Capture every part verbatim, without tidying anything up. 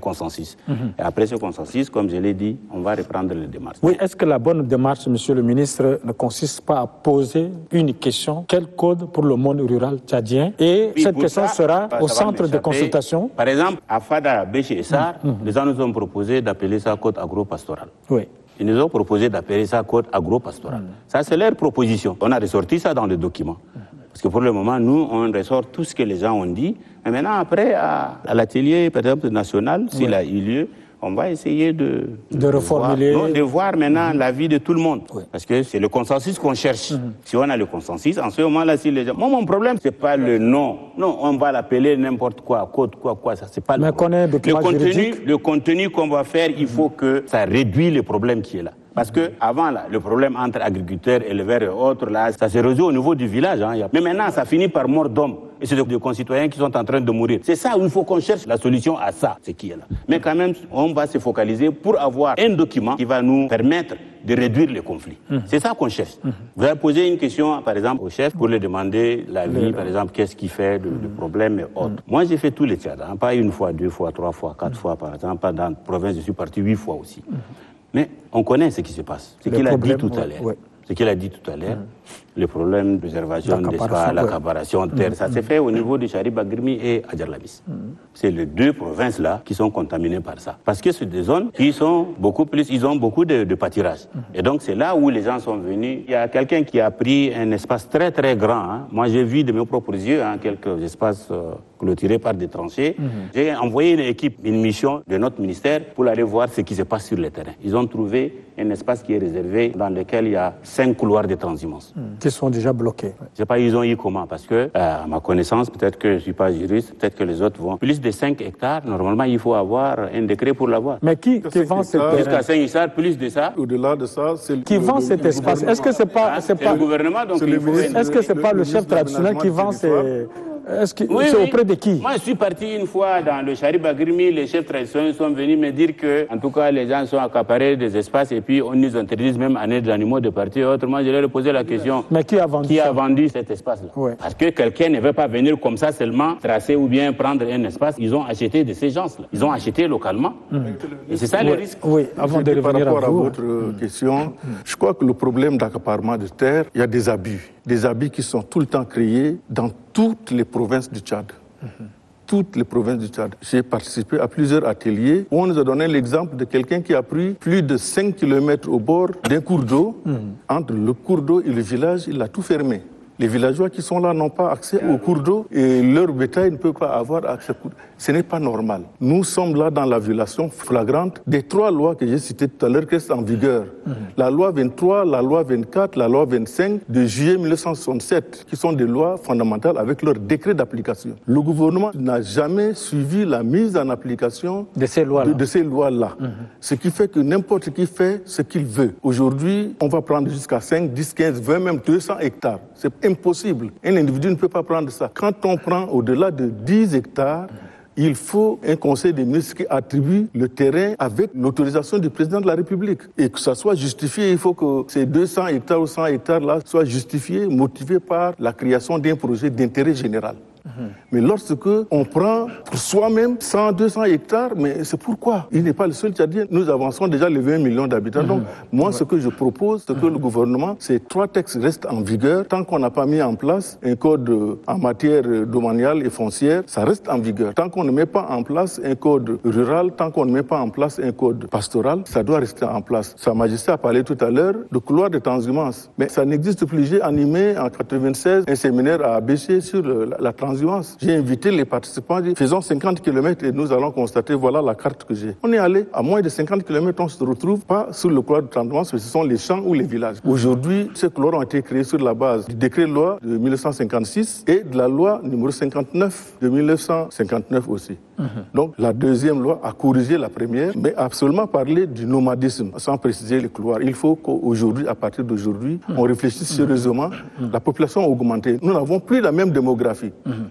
consensus. Mm-hmm. Et après ce consensus, comme je l'ai dit, on va reprendre les démarches. Oui, est-ce que la bonne démarche, monsieur le ministre, ne consiste pas à poser une question, quel code pour le monde rural tchadien? Et oui, cette question ça, sera au centre de consultation. Par exemple, à Fada, Béché et Sar, mm-hmm. les gens nous ont proposé d'appeler ça code agro-pastoral. Oui. Ils nous ont proposé d'appeler ça code agro-pastoral. Mm. Ça, c'est leur proposition. On a ressorti ça dans le document. Mm. Parce que pour le moment, nous, on ressort tout ce que les gens ont dit. Mais maintenant, après, à, à l'atelier, par exemple, national, oui. s'il a eu lieu, on va essayer de... De, de reformuler... Voir, non, de voir maintenant mm-hmm. l'avis de tout le monde. Oui. Parce que c'est le consensus qu'on cherche. Mm-hmm. Si on a le consensus, en ce moment-là, si les gens... Moi, mon problème, c'est pas le nom. Non, on va l'appeler n'importe quoi, code, quoi, quoi, ça, c'est pas Mais le problème. Le contenu, le contenu qu'on va faire, il faut que ça réduise le problème qui est là. Parce que avant là, le problème entre agriculteurs, éleveurs et autres, là, ça s'est résolu au niveau du village. Hein. Mais maintenant, ça finit par mort d'hommes. Et c'est des concitoyens qui sont en train de mourir. C'est ça où il faut qu'on cherche la solution à ça, ce qui est là. Mais quand même, on va se focaliser pour avoir un document qui va nous permettre de réduire les conflits. Mmh. C'est ça qu'on cherche. Mmh. Vous allez poser une question, par exemple, au chef pour lui demander l'avis, par exemple, qu'est-ce qui fait le, mmh. le problème et autres. Mmh. Moi, j'ai fait tous les Tchad, hein, pas une fois, deux fois, trois fois, quatre mmh. fois, par exemple. Pas dans la province, je suis parti huit fois aussi. Mmh. Mais on connaît ce qui se passe, ce qu'il a dit tout à l'heure. Ouais. Ce qu'il a dit tout à l'heure, mmh. le problème de préservation d'espace, l'accaparation de terre, mmh. ça s'est fait au niveau de Chariba-Grimi et Adjarlabis. Mmh. C'est les deux provinces-là qui sont contaminées par ça. Parce que c'est des zones qui sont beaucoup plus, ils ont beaucoup de, de pâturage. Mmh. Et donc c'est là où les gens sont venus. Il y a quelqu'un qui a pris un espace très très grand. Hein. Moi j'ai vu de mes propres yeux hein, quelques espaces euh, clôturés par des tranchées. Mmh. J'ai envoyé une équipe, une mission de notre ministère pour aller voir ce qui se passe sur le terrain. Ils ont trouvé un espace qui est réservé dans lequel il y a cinq couloirs de transhumance. Mmh. Qui sont déjà bloqués. Je ne sais pas, ils ont eu comment, parce que, euh, à ma connaissance, peut-être que je ne suis pas juriste, peut-être que les autres vont. Plus de cinq hectares, normalement, il faut avoir un décret pour l'avoir. Mais qui, qui vend cet espace? Jusqu'à cinq hectares, plus de ça. Au-delà de ça, c'est le... Qui vend cet espace? Est-ce que c'est pas... Ah, c'est pas... le gouvernement, donc il faut... Est-ce que ce n'est pas le chef traditionnel qui vend ces... Est-ce que oui, c'est oui. auprès de qui? Moi, je suis parti une fois dans le Chariba-Grimi, les chefs traditionnels sont venus me dire que, en tout cas, les gens sont accaparés des espaces et puis on nous interdit même à naître d'animaux de partir. Autrement, je leur ai posé la question. Mais qui a vendu Qui ça? a vendu cet espace-là? Ouais. Parce que quelqu'un ne veut pas venir comme ça seulement tracer ou bien prendre un espace. Ils ont acheté de ces gens-là. Ils ont acheté localement. Mmh. Et c'est ça oui. le risque. Oui, avant de revenir par rapport à, à vous. votre mmh. question, je crois que le problème d'accaparement de terre, il y a des abus. Des abus qui sont tout le temps créés dans toutes les provinces du Tchad. Mm-hmm. Toutes les provinces du Tchad. J'ai participé à plusieurs ateliers où on nous a donné l'exemple de quelqu'un qui a pris plus de cinq kilomètres au bord d'un cours d'eau. Mm-hmm. Entre le cours d'eau et le village, il a tout fermé. Les villageois qui sont là n'ont pas accès au cours d'eau et leur bétail ne peut pas avoir accès au cours d'eau. Ce n'est pas normal. Nous sommes là dans la violation flagrante des trois lois que j'ai citées tout à l'heure qui restent en vigueur. Mmh. La loi vingt-trois, la loi vingt-quatre, la loi vingt-cinq de juillet mille neuf cent soixante-sept, qui sont des lois fondamentales avec leur décret d'application. Le gouvernement n'a jamais suivi la mise en application de ces lois-là. De, de ces lois-là. Mmh. Ce qui fait que n'importe qui fait ce qu'il veut. Aujourd'hui, on va prendre jusqu'à cinq, dix, quinze, vingt, même deux cents hectares. C'est impossible. Un individu ne peut pas prendre ça. Quand on prend au-delà de dix hectares, il faut un conseil des ministres qui attribue le terrain avec l'autorisation du président de la République. Et que ça soit justifié, il faut que ces deux cents hectares ou cent hectares-là soient justifiés, motivés par la création d'un projet d'intérêt général. Mmh. Mais lorsque on prend pour soi-même cent, deux cents hectares, mais c'est pourquoi? Il n'est pas le seul Tchadien. Nous avançons déjà les vingt millions d'habitants. Mmh. Donc, moi, ouais. ce que je propose, c'est que mmh. le gouvernement, ces trois textes restent en vigueur. Tant qu'on n'a pas mis en place un code en matière domaniale et foncière, ça reste en vigueur. Tant qu'on ne met pas en place un code rural, tant qu'on ne met pas en place un code pastoral, ça doit rester en place. Sa Majesté a parlé tout à l'heure de couloir de transhumance. Mais ça n'existe plus. J'ai animé en quatre-vingt-seize un séminaire à Béché sur la, la transhumance. J'ai invité les participants, dit, faisons cinquante kilomètres et nous allons constater, voilà la carte que j'ai. On est allé à moins de cinquante kilomètres, on se retrouve pas sur le couloir de transhumance, mais ce sont les champs ou les villages. Aujourd'hui, ces couloirs ont été créés sur la base du décret loi de mille neuf cent cinquante-six et de la loi numéro cinquante-neuf de mille neuf cent cinquante-neuf aussi. Mmh. Donc la deuxième loi a corrigé la première, mais a absolument parlé du nomadisme, sans préciser les couloirs. Il faut qu'aujourd'hui, à partir d'aujourd'hui, mmh. on réfléchisse sérieusement. Mmh. La population a augmenté. Nous n'avons plus la même démographie. Mmh.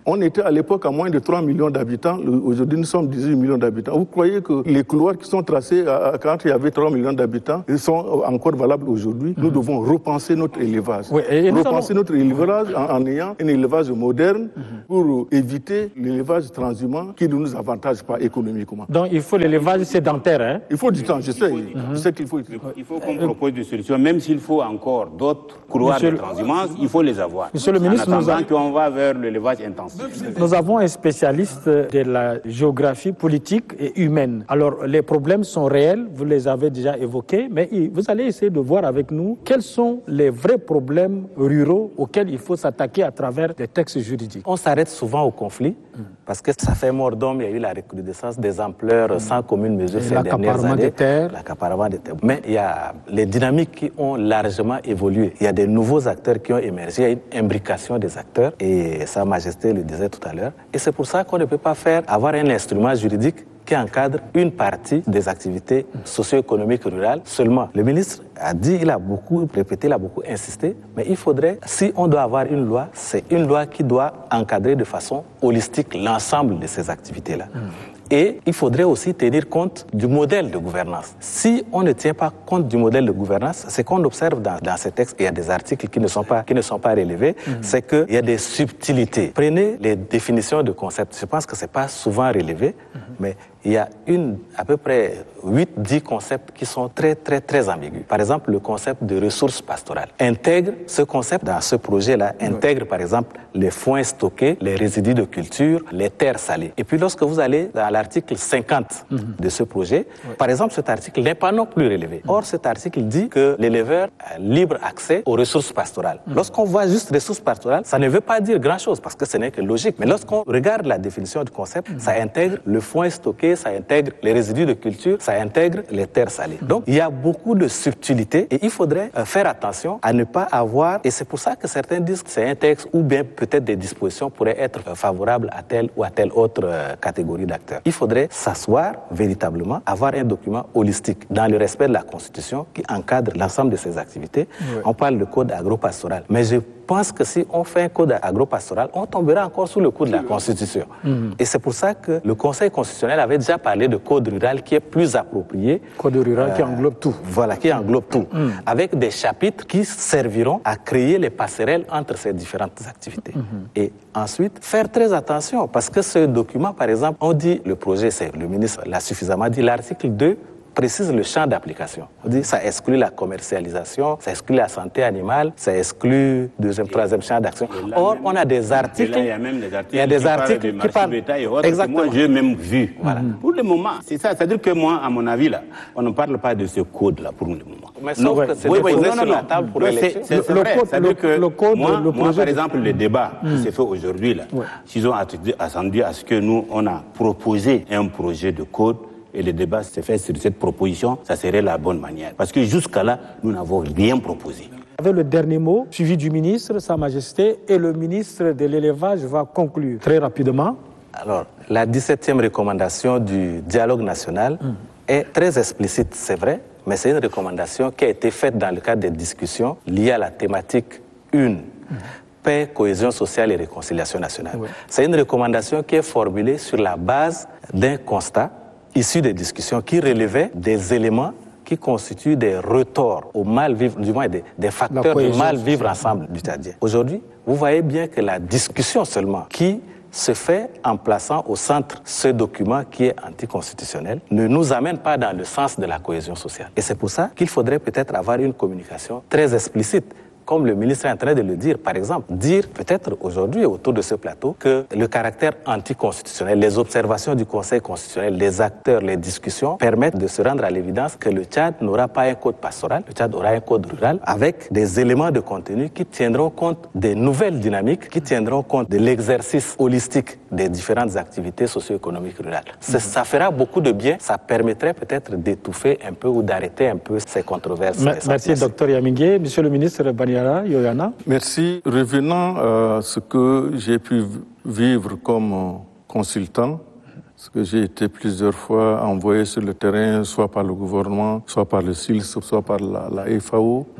On était à l'époque à moins de trois millions d'habitants. Aujourd'hui, nous sommes dix-huit millions d'habitants. Vous croyez que les couloirs qui sont tracés à, à, quand il y avait trois millions d'habitants, ils sont encore valables aujourd'hui? Nous mm-hmm. devons repenser notre élevage. Oui, et repenser allons... notre élevage en, en ayant un élevage moderne mm-hmm. pour éviter l'élevage transhumant qui ne nous avantage pas économiquement. Donc il faut l'élevage sédentaire. Hein? Il faut du temps, je sais. Mm-hmm. Je sais qu'il faut. Il faut qu'on propose des solutions, même s'il faut encore d'autres couloirs Monsieur... de transhumance, il faut les avoir. Monsieur le ministre, en nous attendant qu'on va vers l'élevage intensif. Nous avons un spécialiste de la géographie politique et humaine. Alors, les problèmes sont réels, vous les avez déjà évoqués, mais vous allez essayer de voir avec nous quels sont les vrais problèmes ruraux auxquels il faut s'attaquer à travers des textes juridiques. On s'arrête souvent au conflit, mmh. parce que ça fait mort d'homme, il y a eu la recrudescence des ampleurs mmh. sans commune mesure ces dernières années. Des terres. L'accaparement des terres. Mais il y a les dynamiques qui ont largement évolué. Il y a des nouveaux acteurs qui ont émergé, il y a une imbrication des acteurs, et Sa Majesté le disait tout à l'heure. Et c'est pour ça qu'on ne peut pas faire, avoir un instrument juridique qui encadre une partie des activités socio-économiques rurales seulement. Le ministre a dit, il a beaucoup répété, il a beaucoup insisté, mais il faudrait, si on doit avoir une loi, c'est une loi qui doit encadrer de façon holistique l'ensemble de ces activités-là. Mmh. Et il faudrait aussi tenir compte du modèle de gouvernance. Si on ne tient pas compte du modèle de gouvernance, c'est qu'on observe dans, dans ces textes, il y a des articles qui ne sont pas, qui ne sont pas relevés, mmh. c'est qu'il y a des subtilités. Prenez les définitions de concepts. Je pense que ce n'est pas souvent relevé, mmh. mais il y a une, à peu près huit dix concepts qui sont très, très, très ambigus. Par exemple, le concept de ressources pastorales. Intègre ce concept dans ce projet-là, intègre oui. par exemple les foins stockés, les résidus de culture, les terres salées. Et puis lorsque vous allez dans l'article cinquante mm-hmm. de ce projet, oui. par exemple, cet article n'est pas non plus relevé. Mm-hmm. Or, cet article dit que l'éleveur a libre accès aux ressources pastorales. Mm-hmm. Lorsqu'on voit juste ressources pastorales, ça ne veut pas dire grand-chose parce que ce n'est que logique. Mais lorsqu'on regarde la définition du concept, mm-hmm. ça intègre le foin stocké, ça intègre les résidus de culture, ça intègre les terres salées. Donc, il y a beaucoup de subtilités et il faudrait euh, faire attention à ne pas avoir, et c'est pour ça que certains disent que c'est un texte ou bien peut-être des dispositions pourraient être euh, favorables à telle ou à telle autre euh, catégorie d'acteurs. Il faudrait s'asseoir véritablement, avoir un document holistique dans le respect de la Constitution qui encadre l'ensemble de ces activités. Oui. On parle de code agropastoral, mais je Je pense que si on fait un code agropastoral, on tombera encore sous le coup de la Constitution. Mmh. Et c'est pour ça que le Conseil constitutionnel avait déjà parlé de code rural qui est plus approprié. Code rural euh, qui englobe tout. Voilà, qui englobe tout. Mmh. Avec des chapitres qui serviront à créer les passerelles entre ces différentes activités. Mmh. Et ensuite, faire très attention, parce que ce document, par exemple, on dit, le projet, c'est le ministre l'a suffisamment dit, l'article deux, précise le champ d'application. On dit ça exclut la commercialisation, ça exclut la santé animale, ça exclut deuxième, troisième champ d'action. Or, on a des articles. Là, il y a même des articles, il y a des qui, articles parlent qui parlent de marché et autres. Exactement. Moi, j'ai même vu. Voilà. Mm-hmm. Pour le moment, c'est ça. C'est-à-dire que moi, à mon avis, là, on ne parle pas de ce code-là pour le moment. Mais sauf non, que c'est oui, oui, non, sur non, la table pour l'élection. C'est, c'est, c'est vrai. C'est-à-dire que le code, moi, le moi, par exemple, le débat mm. qui s'est fait aujourd'hui, là, ouais. s'ils ont attendu à ce que nous, on a proposé un projet de code, et le débat s'est fait sur cette proposition, ça serait la bonne manière. Parce que jusqu'à là, nous n'avons rien proposé. Avec le dernier mot, suivi du ministre, Sa Majesté, et le ministre de l'élevage va conclure très rapidement. Alors, la dix-septième recommandation du dialogue national mmh. est très explicite, c'est vrai, mais c'est une recommandation qui a été faite dans le cadre des discussions liées à la thématique un. Mmh. Paix, cohésion sociale et réconciliation nationale. Oui. C'est une recommandation qui est formulée sur la base d'un constat issu des discussions qui relevaient des éléments qui constituent des retorts au mal vivre, du moins des, des facteurs du mal vivre ensemble du Tchadien. Aujourd'hui, vous voyez bien que la discussion seulement qui se fait en plaçant au centre ce document qui est anticonstitutionnel ne nous amène pas dans le sens de la cohésion sociale. Et c'est pour ça qu'il faudrait peut-être avoir une communication très explicite, comme le ministre est en train de le dire, par exemple, dire peut-être aujourd'hui autour de ce plateau que le caractère anticonstitutionnel, les observations du Conseil constitutionnel, les acteurs, les discussions permettent de se rendre à l'évidence que le Tchad n'aura pas un code pastoral, le Tchad aura un code rural avec des éléments de contenu qui tiendront compte des nouvelles dynamiques, qui tiendront compte de l'exercice holistique des différentes activités socio-économiques rurales. Mm-hmm. Ça fera beaucoup de bien, ça permettrait peut-être d'étouffer un peu ou d'arrêter un peu ces controverses. Me- merci, docteur Yamingué. Monsieur le ministre Bani Yoyana. Merci. Revenant à ce que j'ai pu vivre comme consultant, parce que j'ai été plusieurs fois envoyé sur le terrain, soit par le gouvernement, soit par le S I L S, soit par la, la F A O,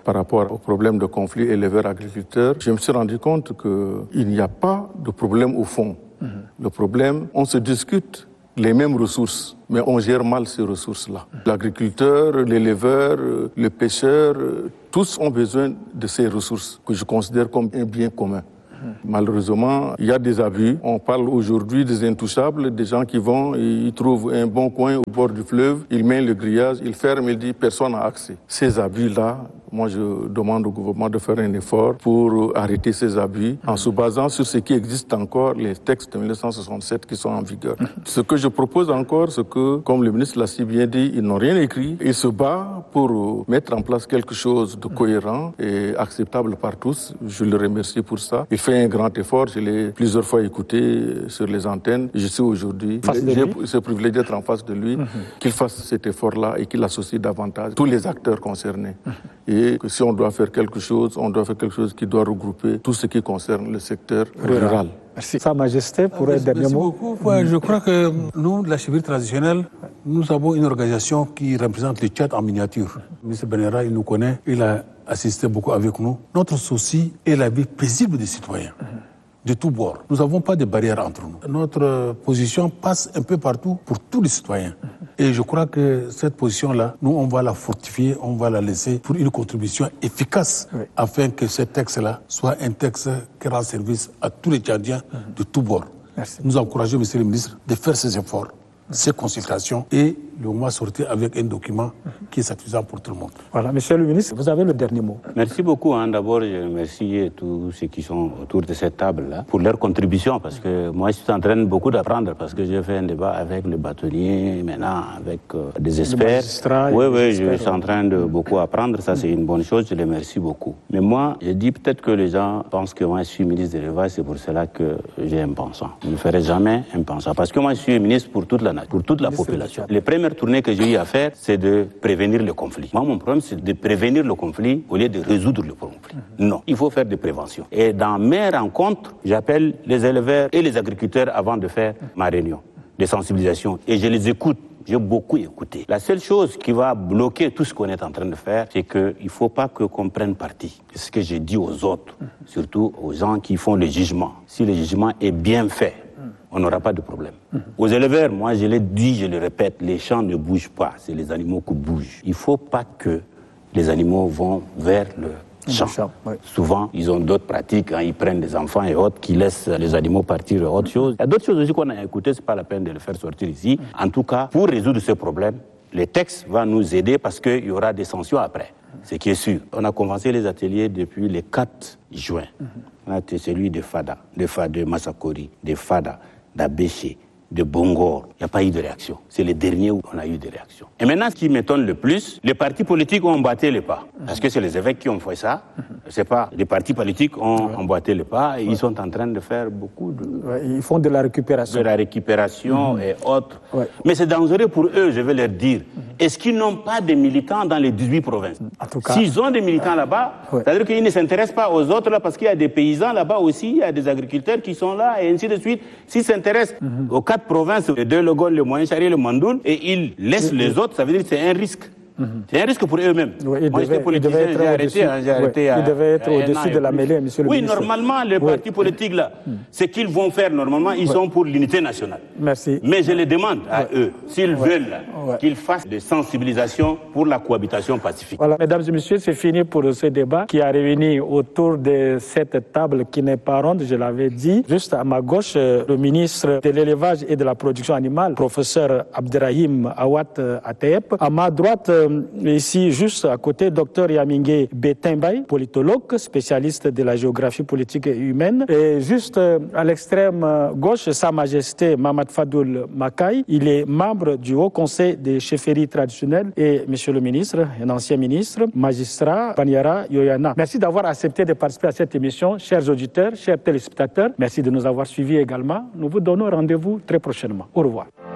par rapport au problème de conflit éleveur-agriculteur, je me suis rendu compte qu'il n'y a pas de problème au fond. Mm-hmm. Le problème, on se discute les mêmes ressources, mais on gère mal ces ressources-là. Mm-hmm. L'agriculteur, l'éleveur, le pêcheur, tous ont besoin de ces ressources que je considère comme un bien commun. Malheureusement, il y a des abus. On parle aujourd'hui des intouchables, des gens qui vont, ils trouvent un bon coin au bord du fleuve, ils mettent le grillage, ils ferment, ils disent personne n'a accès. Ces abus-là, moi je demande au gouvernement de faire un effort pour arrêter ces abus en se basant sur ce qui existe encore, les textes de mille neuf cent soixante-sept qui sont en vigueur. Ce que je propose encore, c'est que, comme le ministre l'a si bien dit, ils n'ont rien écrit. Ils se battent pour mettre en place quelque chose de cohérent et acceptable par tous. Je le remercie pour ça. Il fait un grand effort. Je l'ai plusieurs fois écouté sur les antennes. Je suis aujourd'hui, j'ai ce privilège d'être en face de lui, mm-hmm. qu'il fasse cet effort-là et qu'il associe davantage tous les acteurs concernés. Mm-hmm. Et que si on doit faire quelque chose, on doit faire quelque chose qui doit regrouper tout ce qui concerne le secteur rural. rural. Merci. Sa Majesté, pour un dernier mot. Merci beaucoup. Ouais, je crois que nous, la cheville traditionnelle, nous avons une organisation qui représente le Tchad en miniature. Le ministre Benera, il nous connaît, il a assisté beaucoup avec nous. Notre souci est la vie paisible des citoyens. De tous bords. Nous n'avons pas de barrières entre nous. Notre position passe un peu partout pour tous les citoyens. Et je crois que cette position-là, nous, on va la fortifier, on va la laisser pour une contribution efficace oui. afin que ce texte-là soit un texte qui rend service à tous les Tchadiens de tous bords. Merci. Nous encourageons, Monsieur le ministre, de faire ces efforts, ces consultations et le moment sortir avec un document qui est satisfaisant pour tout le monde. Voilà, Monsieur le ministre, vous avez le dernier mot. Merci beaucoup. Hein. D'abord, je remercie tous ceux qui sont autour de cette table-là pour leur contribution, parce que moi, je suis en train beaucoup d'apprendre, parce que j'ai fait un débat avec le bâtonnier, maintenant avec euh, des experts. Oui, oui, je suis en train de beaucoup apprendre. Ça, c'est une bonne chose. Je les remercie beaucoup. Mais moi, je dis peut-être que les gens pensent que moi, je suis ministre de l'élevage, c'est pour cela que j'ai un pensant. Je ne ferai jamais un pensant, parce que moi, je suis ministre pour toute la nation, pour toute la population. Les premières tournées que j'ai eu à faire, c'est de prévenir le conflit. Moi, mon problème, c'est de prévenir le conflit au lieu de résoudre le conflit. Mm-hmm. Non, il faut faire des préventions. Et dans mes rencontres, j'appelle les éleveurs et les agriculteurs avant de faire ma réunion de sensibilisation. Et je les écoute. J'ai beaucoup écouté. La seule chose qui va bloquer tout ce qu'on est en train de faire, c'est qu'il ne faut pas que qu'on prenne parti. C'est ce que j'ai dit aux autres, mm-hmm. surtout aux gens qui font le jugement. Si le jugement est bien fait, on n'aura pas de problème. Mmh. Aux éleveurs, moi je l'ai dit, je le répète, les champs ne bougent pas, c'est les animaux qui bougent. Il ne faut pas que les animaux vont vers le champ. champ oui. Souvent, ils ont d'autres pratiques, hein, ils prennent des enfants et autres qui laissent les animaux partir et autres choses. Il y a d'autres choses aussi qu'on a écoutées, ce n'est pas la peine de le faire sortir ici. Mmh. En tout cas, pour résoudre ce problème, le texte va nous aider parce qu'il y aura des sanctions après, ce qui est sûr. On a commencé les ateliers depuis le quatre juin. Mmh. On a été celui de Fada, de Fada, de Massakori, de Fada, d'Abéché, de Bongor. Il n'y a pas eu de réaction. C'est le dernier où on a eu des réactions. Et maintenant, ce qui m'étonne le plus, les partis politiques ont emboîté les pas. Parce que c'est les évêques qui ont fait ça. C'est pas les partis politiques ont ouais. emboîté les pas et ouais. ils sont en train de faire beaucoup de... Ouais, ils font de la récupération. De la récupération mmh. et autres. Ouais. Mais c'est dangereux pour eux, je vais leur dire. Mmh. Est-ce qu'ils n'ont pas de militants dans les dix-huit provinces? En tout cas, s'ils ont des militants ouais. là-bas, ouais. c'est-à-dire qu'ils ne s'intéressent pas aux autres là, parce qu'il y a des paysans là-bas aussi, il y a des agriculteurs qui sont là et ainsi de suite. S'ils s'intéressent mmh. aux quatre provinces, le deux, le Gol, le Moyen Chari, le Mandoul, et ils laissent mmh. les autres, ça veut dire que c'est un risque. Mmh. C'est un risque pour eux-mêmes. Oui, Moi, j'étais politicien, j'ai arrêté. Hein, j'ai arrêté oui, il devait être au-dessus de la mêlée, monsieur le oui, ministre. Oui, normalement, les oui. partis politiques, là, mmh. ce qu'ils vont faire, normalement, ils oui. sont pour l'unité nationale. Merci. Mais je les demande à oui. eux, s'ils oui. veulent, oui. qu'ils fassent des sensibilisations pour la cohabitation pacifique. Voilà, mesdames et messieurs, c'est fini pour ce débat qui a réuni autour de cette table qui n'est pas ronde, je l'avais dit. Juste à ma gauche, le ministre de l'élevage et de la production animale, professeur Abderrahim Awad Atayep. À ma droite, ici, juste à côté, docteur Yamingue Betimbaye, politologue, spécialiste de la géographie politique et humaine. Et juste à l'extrême gauche, Sa Majesté Mamad Fadoul Makaï. Il est membre du Haut Conseil des chefferies traditionnelles. Et monsieur le ministre, un ancien ministre, magistrat Banyara Yoyana. Merci d'avoir accepté de participer à cette émission. Chers auditeurs, chers téléspectateurs, merci de nous avoir suivis également. Nous vous donnons rendez-vous très prochainement. Au revoir.